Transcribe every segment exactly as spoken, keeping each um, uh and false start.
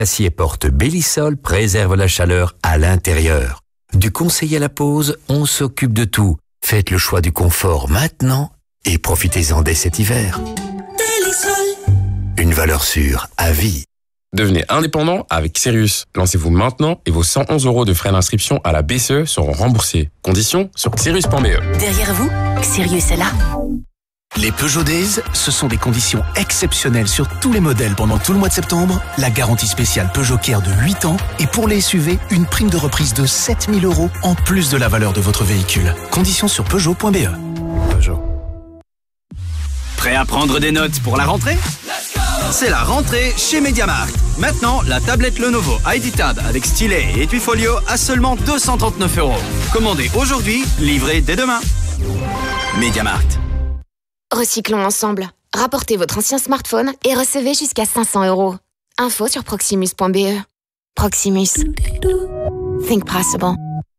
L'acier porte Bellisol préserve la chaleur à l'intérieur. Du conseil à la pause, on s'occupe de tout. Faites le choix du confort maintenant et profitez-en dès cet hiver. Bellisol. Une valeur sûre à vie. Devenez indépendant avec Sirius. Lancez-vous maintenant et vos cent onze euros de frais d'inscription à la B C E seront remboursés. Conditions sur sirius point b e. Derrière vous, Sirius est là. Les Peugeot Days, ce sont des conditions exceptionnelles sur tous les modèles pendant tout le mois de septembre. La garantie spéciale Peugeot Care de huit ans et pour les S U V, une prime de reprise de sept mille euros en plus de la valeur de votre véhicule. Conditions sur peugeot point b e. Peugeot. Prêt à prendre des notes pour la rentrée ? C'est la rentrée chez MediaMarkt. Maintenant, la tablette Lenovo I D Tab avec stylet et étui folio à seulement deux cent trente-neuf euros. Commandez aujourd'hui, livré dès demain. MediaMarkt. Recyclons ensemble. Rapportez votre ancien smartphone et recevez jusqu'à cinq cents euros. Info sur proximus point b e. Proximus. Think possible.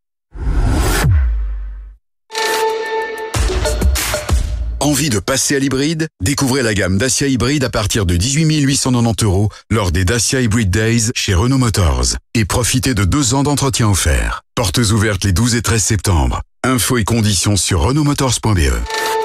Envie de passer à l'hybride ? Découvrez la gamme Dacia Hybride à partir de dix-huit mille huit cent quatre-vingt-dix euros lors des Dacia Hybrid Days chez Renault Motors. Et profitez de deux ans d'entretien offert. Portes ouvertes les douze et treize septembre. Infos et conditions sur renault motors point b e.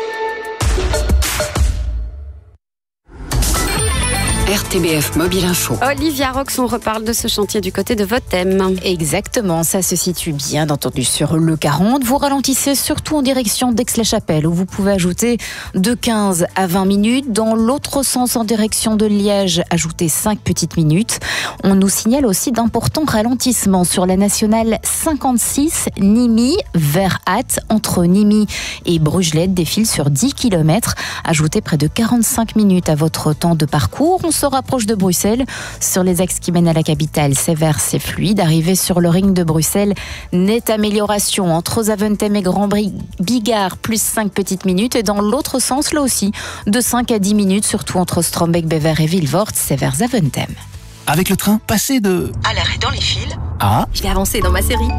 R T B F Mobile Info. Olivia Rox, on reparle de ce chantier du côté de Vothème. Exactement, ça se situe bien entendu sur le quarante. Vous ralentissez surtout en direction d'Aix-la-Chapelle où vous pouvez ajouter de quinze à vingt minutes. Dans l'autre sens, en direction de Liège, ajoutez cinq petites minutes. On nous signale aussi d'importants ralentissements sur la nationale cinquante-six Nîmes vers Ath. Entre Nîmes et Brugelette, défile sur dix kilomètres. Ajoutez près de quarante-cinq minutes à votre temps de parcours. On se rapproche de Bruxelles. Sur les axes qui mènent à la capitale, c'est vert, c'est fluide. Arrivé sur le ring de Bruxelles, nette amélioration entre Zaventem et Grand Bigard, plus cinq petites minutes. Et dans l'autre sens, là aussi, de cinq à dix minutes, surtout entre Strombeek, Bever et Vilvoorde, c'est vers Zaventem. Avec le train, passez de... À l'arrêt dans les fils. Ah. Je vais avancer dans ma série.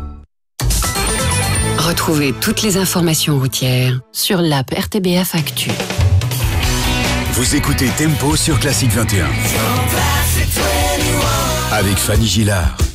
Retrouvez toutes les informations routières sur l'app R T B F Actu. Vous écoutez Tempo sur Classique vingt et un. Avec Fanny Gillard.